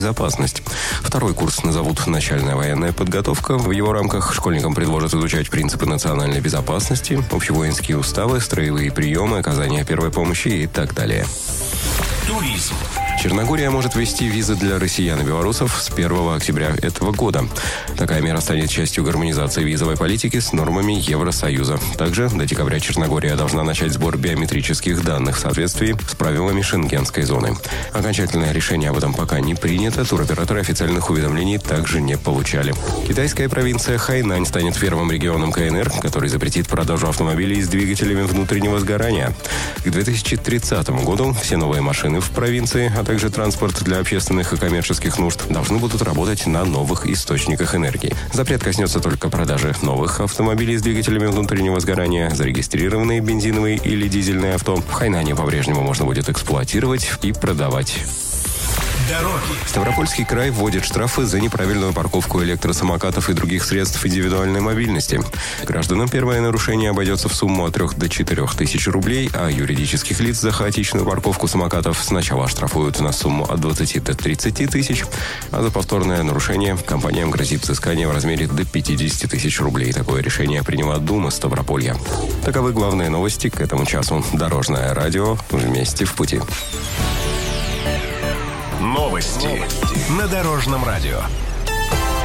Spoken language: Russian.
безопасность. Второй курс назовут «Начальная военная подготовка». В его рамках школьникам предложат изучать принципы национальной безопасности, общевоинские уставы, строевые приемы, оказание первой помощи и так далее. Туризм. Черногория может ввести визы для россиян и белорусов с 1 октября этого года. Такая мера станет частью гармонизации визовой политики с нормами Евросоюза. Также до декабря Черногория должна начать сбор биометрических данных в соответствии с правилами Шенгенской зоны. Окончательное решение об этом пока не принято, туроператоры официальных уведомлений также не получали. Китайская провинция Хайнань станет первым регионом КНР, который запретит продажу автомобилей с двигателями внутреннего сгорания. К 2030 году все новые машины в провинции, а также транспорт для общественных и коммерческих нужд должны будут работать на новых источниках энергии. Запрет коснется только продажи новых автомобилей с двигателями внутреннего сгорания. Зарегистрированные бензиновые или дизельные авто в Хайнане по-прежнему можно будет эксплуатировать и продавать. Дороги. Ставропольский край вводит штрафы за неправильную парковку электросамокатов и других средств индивидуальной мобильности. Гражданам первое нарушение обойдется в сумму от 3 до 4 тысяч рублей, а юридических лиц за хаотичную парковку самокатов сначала штрафуют на сумму от 20 до 30 тысяч, а за повторное нарушение компаниям грозит взыскание в размере до 50 тысяч рублей. Такое решение приняла Дума Ставрополья. Таковы главные новости к этому часу. Дорожное радио. Вместе в пути. Новости на Дорожном радио.